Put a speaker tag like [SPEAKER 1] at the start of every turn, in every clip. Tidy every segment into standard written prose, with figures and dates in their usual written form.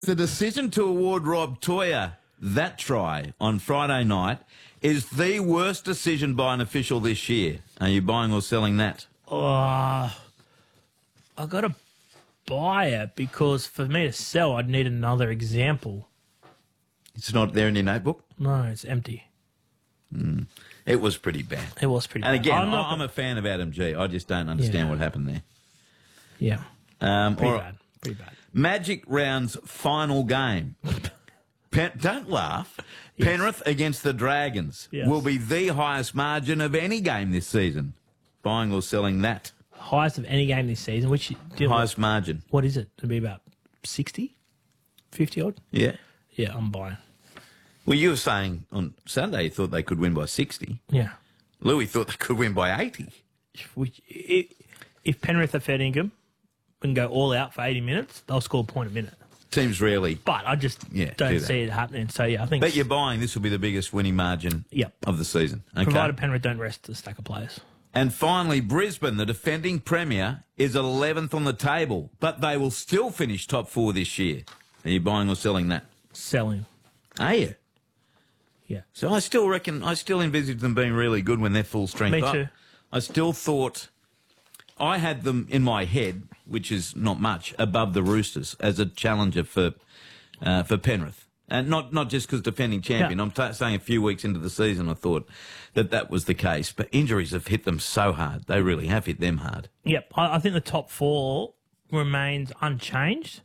[SPEAKER 1] The decision to award Rob Toya that try on Friday night is the worst decision by an official this year. Are you buying or selling that?
[SPEAKER 2] I got to buy it because for me to sell, I'd need another example.
[SPEAKER 1] It's not there in your notebook?
[SPEAKER 2] No, it's empty.
[SPEAKER 1] It was pretty bad.
[SPEAKER 2] It was pretty
[SPEAKER 1] And
[SPEAKER 2] bad.
[SPEAKER 1] again, I'm a fan of Adam G. I just don't understand what happened there.
[SPEAKER 2] Yeah.
[SPEAKER 1] Pretty
[SPEAKER 2] bad. Pretty bad.
[SPEAKER 1] Magic Round's final game. Don't laugh.
[SPEAKER 2] Yes.
[SPEAKER 1] Penrith against the Dragons will be the highest margin of any game this season. Buying or selling that?
[SPEAKER 2] Highest of any game this season.
[SPEAKER 1] Highest margin.
[SPEAKER 2] What is it? It'll be about 60? 50 odd?
[SPEAKER 1] Yeah.
[SPEAKER 2] Yeah, I'm buying.
[SPEAKER 1] Well, you were saying on Sunday you thought they could win by 60.
[SPEAKER 2] Yeah.
[SPEAKER 1] Louis thought they could win by 80.
[SPEAKER 2] If Penrith are fair dinkum and go all out for 80 minutes, they'll score a point a minute.
[SPEAKER 1] Teams rarely.
[SPEAKER 2] But I just don't see it happening. So, yeah, I think...
[SPEAKER 1] Bet you're buying this will be the biggest winning margin of the season. Okay.
[SPEAKER 2] Provided Penrith don't rest the stack of players.
[SPEAKER 1] And finally, Brisbane, the defending premier, is 11th on the table, but they will still finish top 4 this year. Are you buying or selling that?
[SPEAKER 2] Selling.
[SPEAKER 1] Are you?
[SPEAKER 2] Yeah.
[SPEAKER 1] So I still envisage them being really good when they're full strength.
[SPEAKER 2] Me too.
[SPEAKER 1] I still thought I had them in my head, which is not much, above the Roosters as a challenger for Penrith. And not just because defending champion.
[SPEAKER 2] Yeah.
[SPEAKER 1] I'm saying a few weeks into the season I thought that was the case. But injuries have hit them so hard. They really have hit them hard.
[SPEAKER 2] Yep. I think the top 4 remains unchanged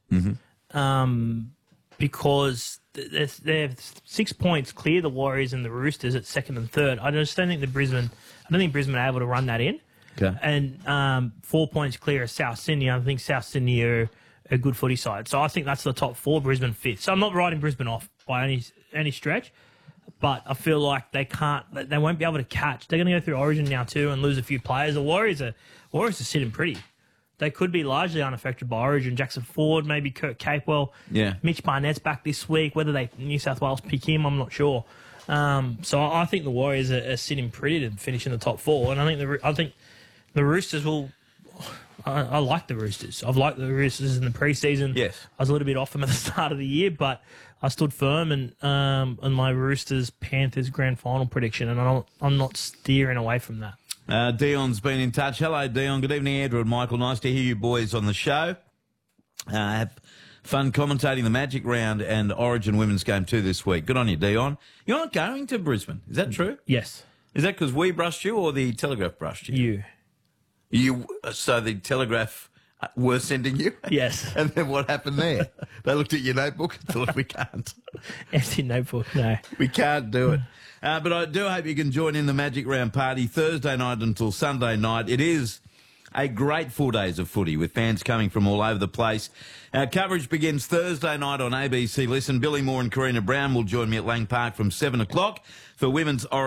[SPEAKER 2] because they're 6 points clear, the Warriors and the Roosters at second and third. I just don't think Brisbane are able to run that in.
[SPEAKER 1] Okay.
[SPEAKER 2] And 4 points clear of South Sydney. I think South Sydney are a good footy side. So I think that's the top 4, Brisbane 5th. So I'm not writing Brisbane off by any stretch, but I feel like they won't be able to catch. They're going to go through Origin now too and lose a few players. The Warriors are sitting pretty. They could be largely unaffected by Origin. Jackson Ford, maybe Kurt Capewell.
[SPEAKER 1] Yeah.
[SPEAKER 2] Mitch Barnett's back this week. Whether New South Wales pick him, I'm not sure. So I think the Warriors are sitting pretty to finish in the top 4, and I think the Roosters will. I like the Roosters. I've liked the Roosters in the preseason.
[SPEAKER 1] Yes.
[SPEAKER 2] I was a little bit off them at the start of the year, but I stood firm and on my Roosters-Panthers grand final prediction, and I'm not steering away from that.
[SPEAKER 1] Dion's been in touch. Hello, Dion. Good evening, Andrew and Michael. Nice to hear you boys on the show. Have fun commentating the Magic Round and Origin Women's Game 2 this week. Good on you, Dion. You're not going to Brisbane. Is that true?
[SPEAKER 2] Yes.
[SPEAKER 1] Is that because we brushed you or the Telegraph brushed you? So the Telegraph were sending you?
[SPEAKER 2] Yes.
[SPEAKER 1] And then what happened there? They looked at your notebook and thought, we can't.
[SPEAKER 2] Empty notebook, no.
[SPEAKER 1] We can't do it. But I do hope you can join in the Magic Round party Thursday night until Sunday night. It is a great 4 days of footy with fans coming from all over the place. Our coverage begins Thursday night on ABC Listen. Billy Moore and Karina Brown will join me at Lang Park from 7 o'clock for Women's Origin.